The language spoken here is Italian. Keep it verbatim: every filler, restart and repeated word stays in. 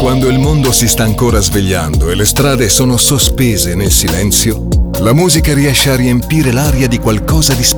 Quando il mondo si sta ancora svegliando e le strade sono sospese nel silenzio, la musica riesce a riempire l'aria di qualcosa di speciale.